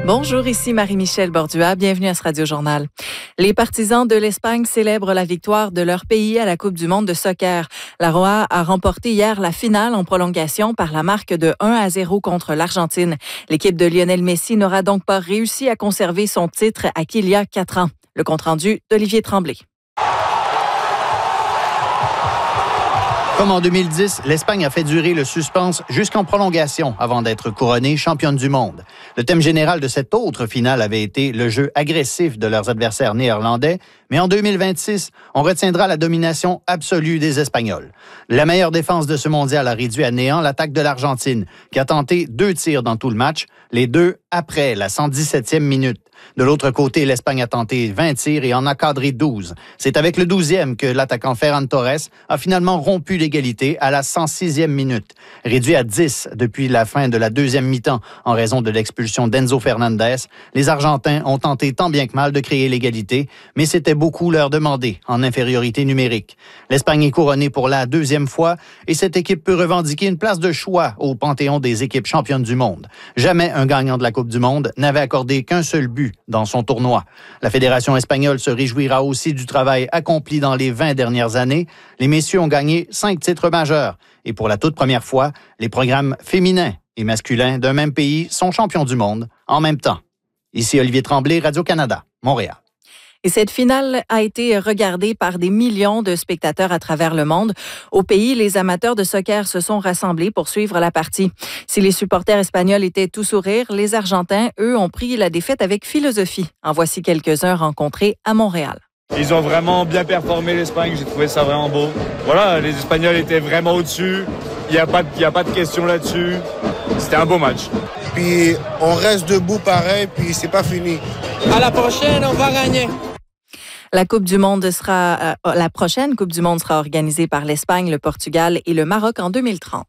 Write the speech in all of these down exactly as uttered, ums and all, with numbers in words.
Bonjour, ici Marie-Michel Bordua. Bienvenue à ce Radio Journal. Les partisans de l'Espagne célèbrent la victoire de leur pays à la Coupe du monde de soccer. La Roja a remporté hier la finale en prolongation par la marque de un à zéro contre l'Argentine. L'équipe de Lionel Messi n'aura donc pas réussi à conserver son titre acquis il y a quatre ans. Le compte-rendu d'Olivier Tremblay. Comme en deux mille dix, l'Espagne a fait durer le suspense jusqu'en prolongation avant d'être couronnée championne du monde. Le thème général de cette autre finale avait été le jeu agressif de leurs adversaires néerlandais, mais en deux mille vingt-six, on retiendra la domination absolue des Espagnols. La meilleure défense de ce mondial a réduit à néant l'attaque de l'Argentine, qui a tenté deux tirs dans tout le match, les deux après la cent dix-septième minute. De l'autre côté, l'Espagne a tenté vingt tirs et en a cadré douze. C'est avec le douzième que l'attaquant Ferran Torres a finalement rompu l'égalité à la cent sixième minute. Réduit à dix depuis la fin de la deuxième mi-temps en raison de l'expulsion d'Enzo Fernandez, les Argentins ont tenté tant bien que mal de créer l'égalité, mais c'était beaucoup leur demander en infériorité numérique. L'Espagne est couronnée pour la deuxième fois et cette équipe peut revendiquer une place de choix au panthéon des équipes championnes du monde. Jamais un gagnant de la Coupe du monde n'avait accordé qu'un seul but dans son tournoi. La Fédération espagnole se réjouira aussi du travail accompli dans les vingt dernières années. Les messieurs ont gagné cinq titres majeurs. Et pour la toute première fois, les programmes féminins et masculins d'un même pays sont champions du monde en même temps. Ici Olivier Tremblay, Radio-Canada, Montréal. Et cette finale a été regardée par des millions de spectateurs à travers le monde. Au pays, les amateurs de soccer se sont rassemblés pour suivre la partie. Si les supporters espagnols étaient tout sourire, les Argentins, eux, ont pris la défaite avec philosophie. En voici quelques-uns rencontrés à Montréal. Ils ont vraiment bien performé, l'Espagne. J'ai trouvé ça vraiment beau. Voilà, les Espagnols étaient vraiment au-dessus. Il n'y a pas de, il y a pas de question là-dessus. C'était un beau match. Puis on reste debout pareil, puis c'est pas fini. À la prochaine, on va gagner. La Coupe du monde sera, euh, la prochaine Coupe du monde sera organisée par l'Espagne, le Portugal et le Maroc en deux mille trente.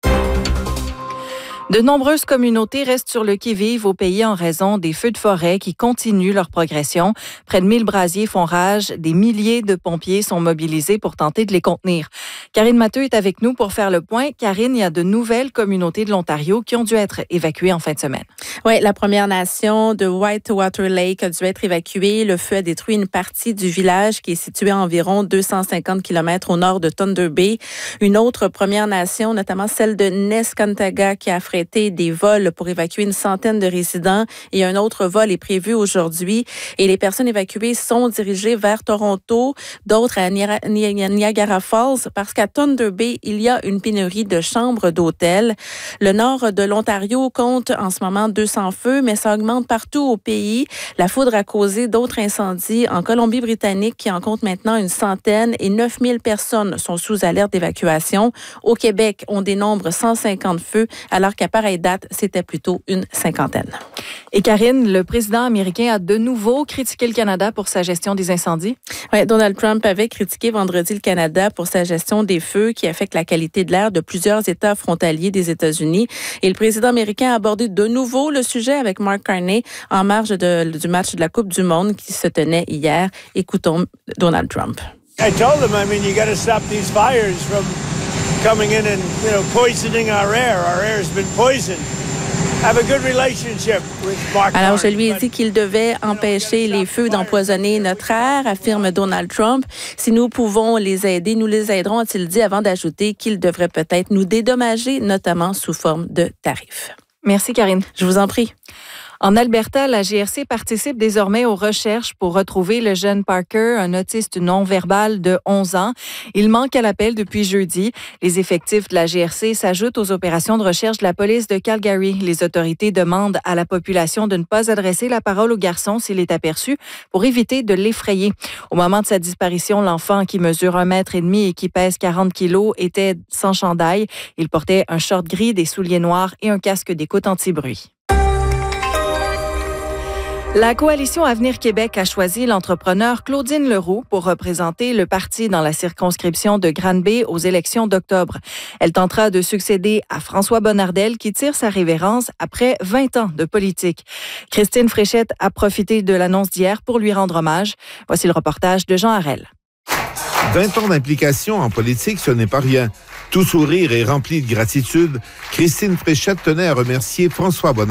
De nombreuses communautés restent sur le qui-vive au pays en raison des feux de forêt qui continuent leur progression. Près de mille brasiers font rage. Des milliers de pompiers sont mobilisés pour tenter de les contenir. Karine Matteux est avec nous pour faire le point. Karine, il y a de nouvelles communautés de l'Ontario qui ont dû être évacuées en fin de semaine. Oui, la Première Nation de Whitewater Lake a dû être évacuée. Le feu a détruit une partie du village qui est situé à environ deux cent cinquante kilomètres au nord de Thunder Bay. Une autre Première Nation, notamment celle de Neskantaga, qui a affrété des vols pour évacuer une centaine de résidents et un autre vol est prévu aujourd'hui. Et les personnes évacuées sont dirigées vers Toronto, d'autres à Niagara Falls, parce qu'à Thunder Bay, il y a une pénurie de chambres d'hôtel. Le nord de l'Ontario compte en ce moment deux cents feux, mais ça augmente partout au pays. La foudre a causé d'autres incendies en Colombie-Britannique qui en compte maintenant une centaine et neuf mille personnes sont sous alerte d'évacuation. Au Québec, on dénombre cent cinquante feux, alors qu'à pareille date, c'était plutôt une cinquantaine. Et Karine, le président américain a de nouveau critiqué le Canada pour sa gestion des incendies. Oui, Donald Trump avait critiqué vendredi le Canada pour sa gestion des feux qui affectent la qualité de l'air de plusieurs États frontaliers des États-Unis. Et le président américain a abordé de nouveau le sujet avec Mark Carney en marge de, du match de la Coupe du monde qui se tenait hier. Écoutons Donald Trump. I told him, I mean, you got to stop these fires from coming in and, you know, poisoning our air. Our air has been poisoned. Have a good relationship with Mark. Alors, je lui ai dit qu'il devait empêcher les feux d'empoisonner notre air, affirme Donald Trump. Si nous pouvons les aider, nous les aiderons, a-t-il dit, avant d'ajouter qu'il devrait peut-être nous dédommager, notamment sous forme de tarifs. Merci, Karine. Je vous en prie. En Alberta, la G R C participe désormais aux recherches pour retrouver le jeune Parker, un autiste non-verbal de onze ans. Il manque à l'appel depuis jeudi. Les effectifs de la G R C s'ajoutent aux opérations de recherche de la police de Calgary. Les autorités demandent à la population de ne pas adresser la parole au garçon s'il est aperçu pour éviter de l'effrayer. Au moment de sa disparition, l'enfant qui mesure un mètre et demi et qui pèse quarante kilos était sans chandail. Il portait un short gris, des souliers noirs et un casque d'écoute anti-bruit. La coalition Avenir Québec a choisi l'entrepreneur Claudine Leroux pour représenter le parti dans la circonscription de Granby aux élections d'octobre. Elle tentera de succéder à François Bonnardel qui tire sa révérence après vingt ans de politique. Christine Fréchette a profité de l'annonce d'hier pour lui rendre hommage. Voici le reportage de Jean Harel. vingt ans d'implication en politique, ce n'est pas rien. Tout sourire et rempli de gratitude, Christine Fréchette tenait à remercier François Bonnardel